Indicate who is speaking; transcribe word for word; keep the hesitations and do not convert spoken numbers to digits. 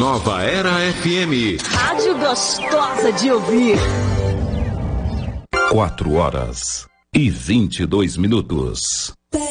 Speaker 1: Nova Era F M.
Speaker 2: Rádio gostosa de ouvir.
Speaker 1: Quatro horas e vinte e dois minutos.